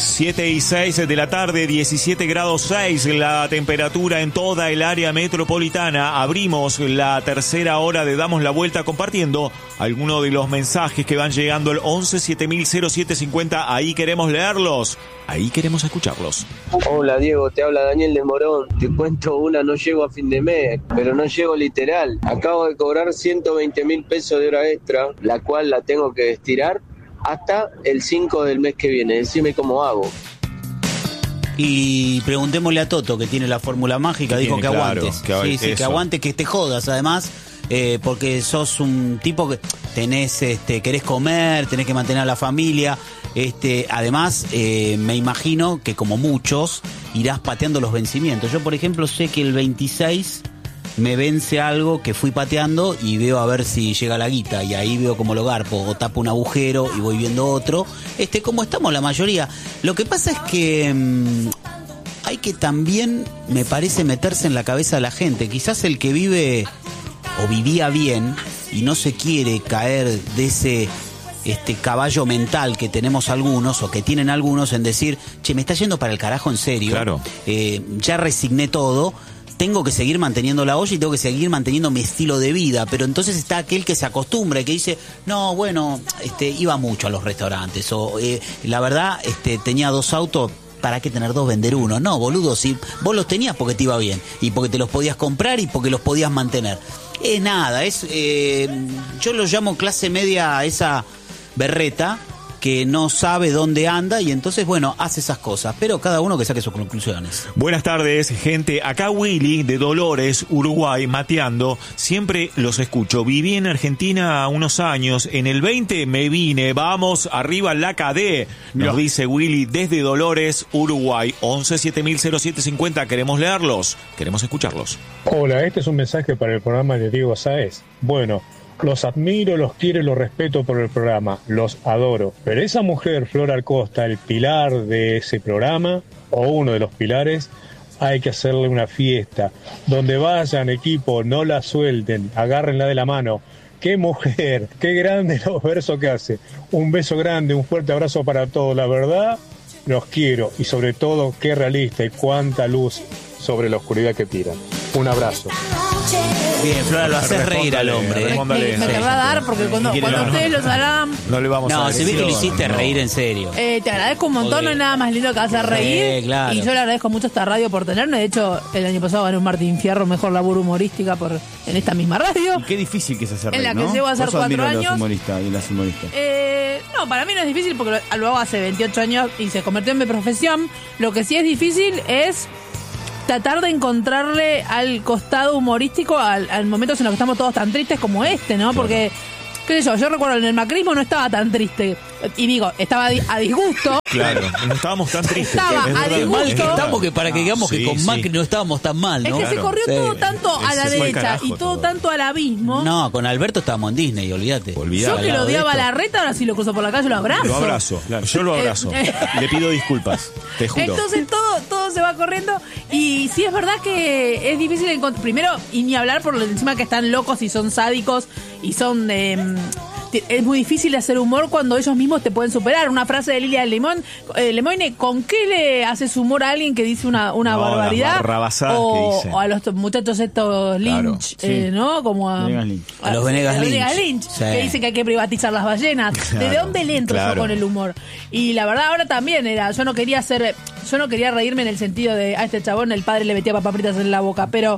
7:06 de la tarde, 17 grados 6 la temperatura en toda el área metropolitana. Abrimos la tercera hora de Damos la Vuelta compartiendo algunos de los mensajes que van llegando al 11 7000 0750. Ahí queremos leerlos, ahí queremos escucharlos. Hola Diego, te habla Daniel de Morón. Te cuento una, no llego a fin de mes, pero no llego literal. Acabo de cobrar 120.000 pesos de hora extra, la cual la tengo que estirar hasta el 5 del mes que viene. Decime cómo hago. Y preguntémosle a Toto, que tiene la fórmula mágica. Dijo que aguantes. Que aguantes, que te jodas además, porque sos un tipo que querés comer, tenés que mantener a la familia. Además, me imagino que como muchos irás pateando los vencimientos. Yo, por ejemplo, sé que el 26 me vence algo que fui pateando y veo a ver si llega la guita, y ahí veo como lo garpo o tapo un agujero y voy viendo otro, como estamos la mayoría. Lo que pasa es que hay que también, me parece, meterse en la cabeza de la gente. Quizás el que vive o vivía bien y no se quiere caer de ese caballo mental que tenemos algunos o que tienen algunos en decir, che, me está yendo para el carajo en serio. Claro. Ya resigné todo, tengo que seguir manteniendo la olla y tengo que seguir manteniendo mi estilo de vida. Pero entonces está aquel que se acostumbra y que dice, no, bueno, iba mucho a los restaurantes, o la verdad, tenía 2 autos, ¿para qué tener 2, vender uno? No, boludo, si vos los tenías porque te iba bien, y porque te los podías comprar y porque los podías mantener. Nada, yo lo llamo clase media a esa berreta que no sabe dónde anda y entonces, bueno, hace esas cosas. Pero cada uno que saque sus conclusiones. Buenas tardes, gente. Acá Willy, de Dolores, Uruguay, mateando. Siempre los escucho. Viví en Argentina unos años. En el 20 me vine. Vamos, arriba la KD. Nos dice Willy desde Dolores, Uruguay. 11 7000 0750. Queremos leerlos. Queremos escucharlos. Hola, este es un mensaje para el programa de Diego Sáez. Bueno, los admiro, los quiero y los respeto por el programa, los adoro. Pero esa mujer, Flor Acosta, el pilar de ese programa, o uno de los pilares, hay que hacerle una fiesta. Donde vayan, equipo, no la suelten, agárrenla de la mano. ¡Qué mujer! ¡Qué grande los versos que hace! Un beso grande, un fuerte abrazo para todos. La verdad, los quiero. Y sobre todo, qué realista y cuánta luz sobre la oscuridad que tiran. Un abrazo. Bien, Flora, lo haces reír al hombre. Me querrá dar porque cuando ustedes los harán. No le vamos a No, decir. se ve que lo hiciste reír en serio. Te agradezco un montón, no hay nada más lindo que hacer reír. Claro. Y yo le agradezco mucho a esta radio por tenerme. De hecho, el año pasado gané un Martín Fierro, mejor labor humorística en esta misma radio. Y qué difícil que es hacer reír, en la que llevo a hacer 4 años. Los humoristas y las humoristas. No, para mí no es difícil porque lo hago hace 28 años y se convirtió en mi profesión. Lo que sí es difícil es tratar de encontrarle al costado humorístico al momentos en los que estamos todos tan tristes como ¿no? Porque, qué sé yo recuerdo en el macrismo no estaba tan triste. Y digo, estaba a disgusto. Claro, no estábamos tan tristes. Estaba a disgusto. Mal que estamos que para que digamos que con Macri no estábamos tan mal, ¿no? Es que se corrió todo tanto a la derecha y todo tanto al abismo. No, con Alberto estábamos en Disney, olvídate. Yo que lo odiaba a Larreta, ahora si lo cruzo por la calle lo abrazo. Lo abrazo, claro, yo lo abrazo. Le pido disculpas, te juro. Entonces todo se va corriendo. Y sí es verdad que es difícil encontrar. Primero, y ni hablar por lo de encima que están locos y son sádicos y son... es muy difícil hacer humor cuando ellos mismos te pueden superar. Una frase de Lilia Lemoine, ¿con qué le haces humor a alguien que dice una barbaridad? O a los muchachos estos Lynch, claro, ¿no? Como a los Venegas Lynch, sí, que dicen que hay que privatizar las ballenas. Claro, ¿de dónde le entro yo con el humor? Y la verdad ahora también yo no quería reírme en el sentido de a este chabón el padre le metía papas fritas en la boca, pero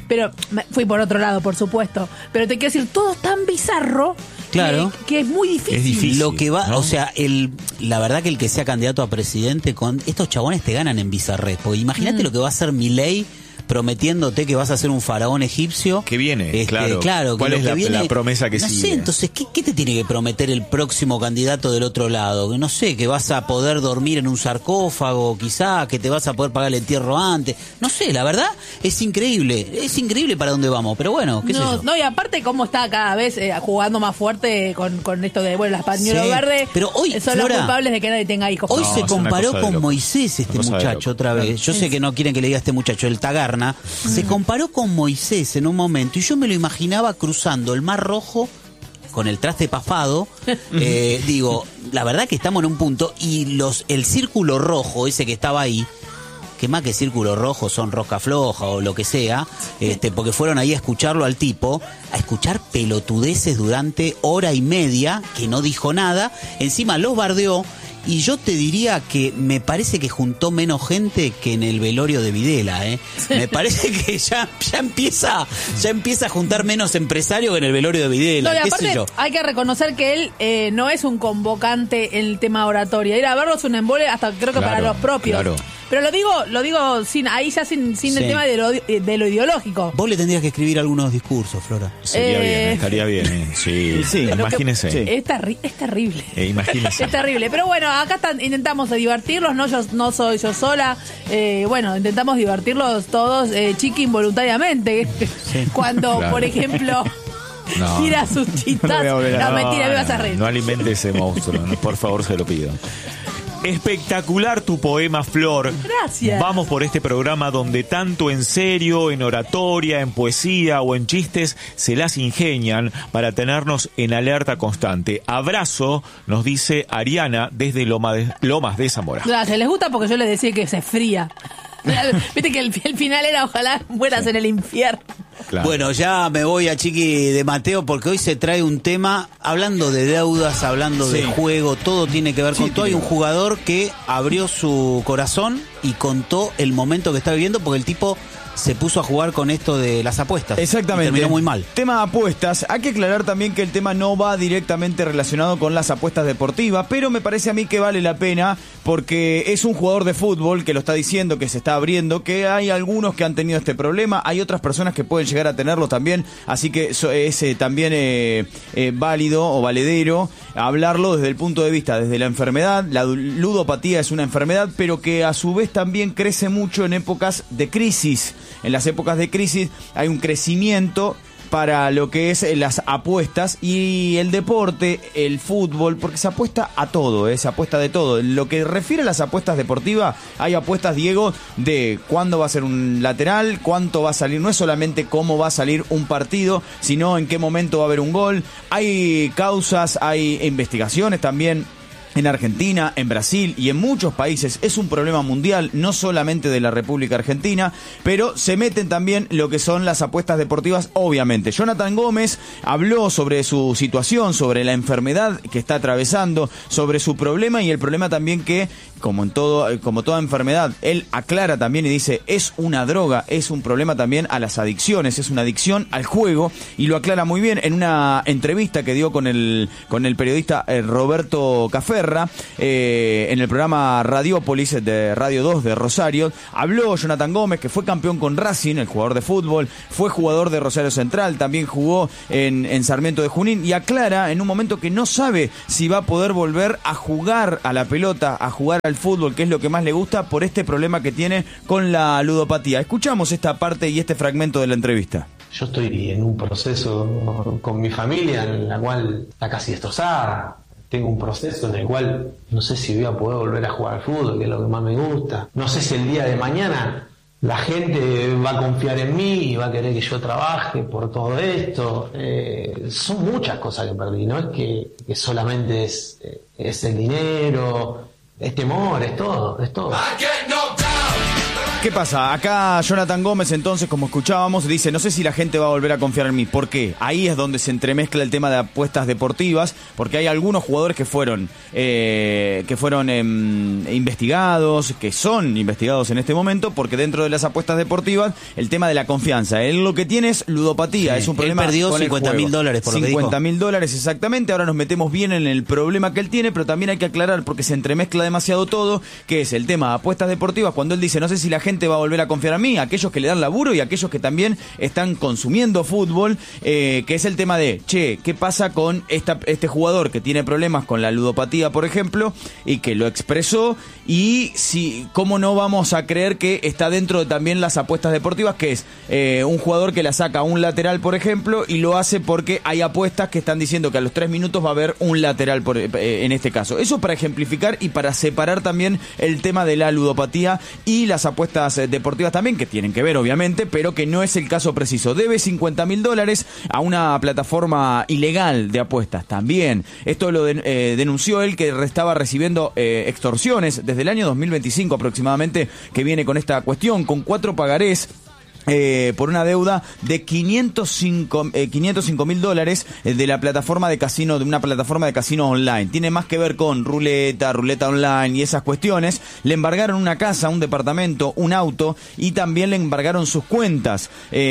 fui por otro lado, por supuesto. Pero te quiero decir, todo es tan bizarro. Claro. Que es muy difícil. Es difícil. Lo que va, ¿no? O sea, la verdad que el que sea candidato a presidente, con estos chabones te ganan en bizarrés. Porque imagínate lo que va a hacer Milei prometiéndote que vas a ser un faraón egipcio. Que viene, claro. ¿Cuál es la promesa que sigue? No sé, entonces, ¿qué te tiene que prometer el próximo candidato del otro lado? Que no sé, que vas a poder dormir en un sarcófago, quizá, que te vas a poder pagar el entierro antes. No sé, la verdad, es increíble para dónde vamos, pero bueno, qué sé yo. No, y aparte cómo está cada vez jugando más fuerte con esto de, las pañuelos verdes. Pero hoy, son Flora, los culpables de que nadie tenga hijos. Hoy se comparó con Moisés muchacho otra vez. Yo sé que no quieren que le diga a este muchacho, el Tagarna. Se comparó con Moisés en un momento y yo me lo imaginaba cruzando el Mar Rojo con el traste pafado, digo, la verdad que estamos en un punto, y el círculo rojo, ese que estaba ahí, que más que círculo rojo son rosca floja o lo que sea, porque fueron ahí a escucharlo al tipo, a escuchar pelotudeces durante hora y media, que no dijo nada, encima los bardeó, y yo te diría que me parece que juntó menos gente que en el velorio de Videla, Me parece que ya empieza a juntar menos empresarios que en el velorio de Videla. No, y aparte, hay que reconocer que él no es un convocante en el tema oratoria. Ir a verlo es un embole hasta creo que para los propios. Claro. Pero lo digo sin el tema de lo ideológico. Vos le tendrías que escribir algunos discursos, Flora. Sería bien, estaría bien. Sí, imagínese. Es terrible. Imagínese. Es terrible. Pero bueno, acá intentamos divertirlos, no soy yo sola. Intentamos divertirlos todos, Chiqui, involuntariamente. Sí. Cuando, por ejemplo, tira sus chistas. Mentira, me vas a reír. No alimente ese monstruo, por favor, se lo pido. Espectacular tu poema, Flor. Gracias. Vamos por este programa donde tanto en serio, en oratoria, en poesía o en chistes se las ingenian para tenernos en alerta constante. Abrazo, nos dice Ariana desde Lomas de Zamora. Gracias, les gusta porque yo les decía que se fría. Viste que el final era ojalá mueras en el infierno. Claro. Bueno, ya me voy a Chiqui de Mateo porque hoy se trae un tema hablando de deudas, hablando de juego, todo tiene que ver con todo. Hay un jugador que abrió su corazón y contó el momento que está viviendo porque el tipo se puso a jugar con esto de las apuestas. Exactamente. Y terminó muy mal. Tema apuestas. Hay que aclarar también que el tema no va directamente relacionado con las apuestas deportivas, pero me parece a mí que vale la pena porque es un jugador de fútbol que lo está diciendo, que se está abriendo, que hay algunos que han tenido este problema, hay otras personas que pueden llegar a tenerlo también, así que es también válido o valedero hablarlo desde el punto de vista, desde la enfermedad. La ludopatía es una enfermedad, pero que a su vez también crece mucho en épocas de crisis. En las épocas de crisis hay un crecimiento para lo que es las apuestas y el deporte, el fútbol, porque se apuesta a todo, se apuesta de todo. En lo que refiere a las apuestas deportivas, hay apuestas, Diego, de cuándo va a ser un lateral, cuánto va a salir, no es solamente cómo va a salir un partido, sino en qué momento va a haber un gol. Hay causas, hay investigaciones también. En Argentina, en Brasil y en muchos países es un problema mundial, no solamente de la República Argentina, pero se meten también lo que son las apuestas deportivas, obviamente. Jonathan Gómez habló sobre su situación, sobre la enfermedad que está atravesando, sobre su problema y el problema también que, como toda enfermedad, él aclara también y dice, es una droga, es un problema también a las adicciones, es una adicción al juego, y lo aclara muy bien en una entrevista que dio con el periodista Roberto Café, en el programa Radiópolis de Radio 2 de Rosario. Habló Jonathan Gómez, que fue campeón con Racing, el jugador de fútbol, fue jugador de Rosario Central, también jugó en Sarmiento de Junín, y aclara en un momento que no sabe si va a poder volver a jugar a la pelota, a jugar al fútbol, que es lo que más le gusta, por este problema que tiene con la ludopatía. Escuchamos esta parte y este fragmento de la entrevista. Yo estoy en un proceso con mi familia en la cual está casi destrozada. Tengo un proceso en el cual no sé si voy a poder volver a jugar al fútbol, que es lo que más me gusta. No sé si el día de mañana la gente va a confiar en mí y va a querer que yo trabaje por todo esto. Son muchas cosas que perdí, no es que solamente es el dinero, es temor, es todo. ¿Qué pasa? Acá Jonathan Gómez, entonces, como escuchábamos, dice, no sé si la gente va a volver a confiar en mí. ¿Por qué? Ahí es donde se entremezcla el tema de apuestas deportivas, porque hay algunos jugadores que fueron investigados, que son investigados en este momento, porque dentro de las apuestas deportivas, el tema de la confianza. Él lo que tiene es ludopatía, es un problema. Él perdió $50.000 por lo que dijo. $50.000 exactamente. Ahora nos metemos bien en el problema que él tiene, pero también hay que aclarar, porque se entremezcla demasiado todo, que es el tema de apuestas deportivas, cuando él dice, no sé si la gente va a volver a confiar en mí, aquellos que le dan laburo y aquellos que también están consumiendo fútbol, que es el tema de, ¿qué pasa con este jugador que tiene problemas con la ludopatía, por ejemplo, y que lo expresó? Y cómo no vamos a creer que está dentro de también las apuestas deportivas, que es un jugador que la saca a un lateral, por ejemplo, y lo hace porque hay apuestas que están diciendo que a los 3 minutos va a haber un lateral en este caso. Eso para ejemplificar y para separar también el tema de la ludopatía y las apuestas apuestas deportivas también, que tienen que ver obviamente, pero que no es el caso preciso. Debe $50.000 a una plataforma ilegal de apuestas también. Esto lo denunció él, que estaba recibiendo extorsiones desde el año 2025 aproximadamente, que viene con esta cuestión, con 4 pagarés. Por una deuda de $505.000 de la plataforma de casino, de una plataforma de casino online. Tiene más que ver con ruleta online y esas cuestiones. Le embargaron una casa, un departamento, un auto y también le embargaron sus cuentas.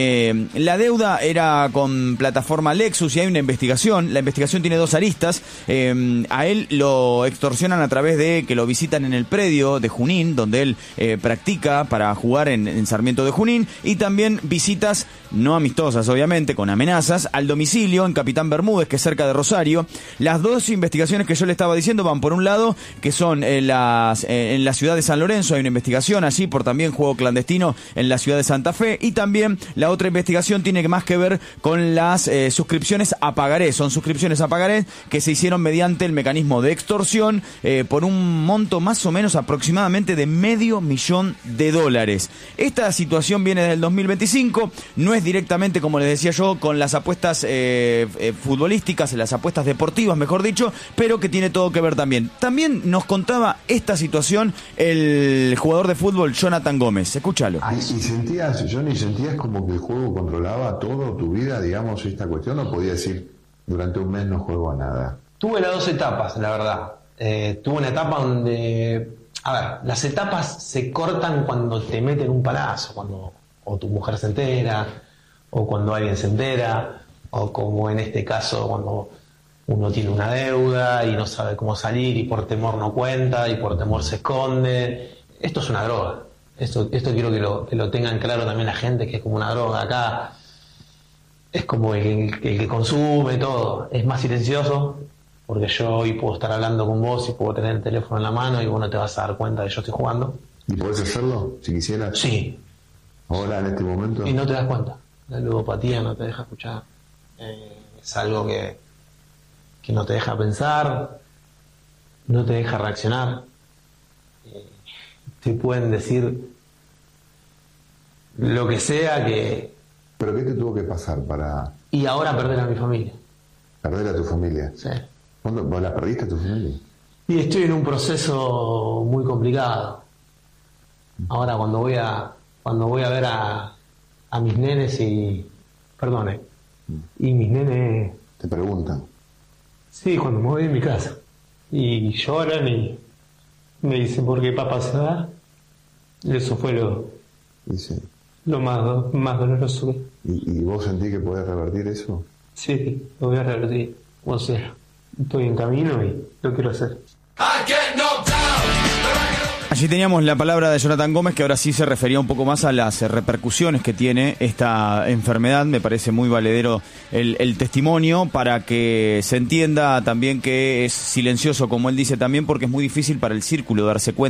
La deuda era con plataforma Lexus y hay una investigación. La investigación tiene 2 aristas. A él lo extorsionan a través de que lo visitan en el predio de Junín, donde él practica para jugar en Sarmiento de Junín, y también visitas no amistosas, obviamente, con amenazas, al domicilio en Capitán Bermúdez, que es cerca de Rosario. Las 2 investigaciones que yo le estaba diciendo van por un lado, que son en la ciudad de San Lorenzo, hay una investigación allí por también juego clandestino en la ciudad de Santa Fe, y también la otra investigación tiene más que ver con las suscripciones a pagaré. Son suscripciones a pagaré que se hicieron mediante el mecanismo de extorsión por un monto más o menos aproximadamente de $500.000. Esta situación viene desde el 2025, no es directamente, como les decía yo, con las apuestas futbolísticas, las apuestas deportivas, mejor dicho, pero que tiene todo que ver también. También nos contaba esta situación el jugador de fútbol Jonathan Gómez. Escúchalo. ¿Y sentías como que el juego controlaba todo tu vida, digamos, esta cuestión, o podías decir, durante un mes no juego a nada? Tuve las 2 etapas, la verdad. Tuve una etapa donde... A ver, las etapas se cortan cuando te meten un palazo, cuando o tu mujer se entera, o cuando alguien se entera, o como en este caso cuando uno tiene una deuda y no sabe cómo salir y por temor no cuenta y por temor se esconde. Esto es una droga. Esto quiero que lo tengan claro también la gente, que es como una droga. Acá es como el que consume todo. Es más silencioso, porque yo hoy puedo estar hablando con vos y puedo tener el teléfono en la mano y vos no te vas a dar cuenta de que yo estoy jugando. ¿Y podés hacerlo si quisieras? Sí. ¿Ahora, en este momento? Y no te das cuenta. La ludopatía no te deja escuchar. Es algo que no te deja pensar, no te deja reaccionar. Te pueden decir lo que sea que... ¿Pero qué te tuvo que pasar para...? Y ahora perder a mi familia. ¿Perder a tu familia? Sí. ¿Cuándo vos la perdiste a tu familia? Y estoy en un proceso muy complicado. Ahora cuando voy a ver a mis nenes y mis nenes... ¿Te preguntan? Sí, cuando me voy de mi casa. Y lloran y me dicen, ¿por qué papá se va? Eso fue lo más doloroso. ¿Y vos sentís que podés revertir eso? Sí, lo voy a revertir. O sea, estoy en camino y lo quiero hacer. Allí teníamos la palabra de Jonathan Gómez, que ahora sí se refería un poco más a las repercusiones que tiene esta enfermedad. Me parece muy valedero el testimonio para que se entienda también que es silencioso, como él dice también, porque es muy difícil para el círculo darse cuenta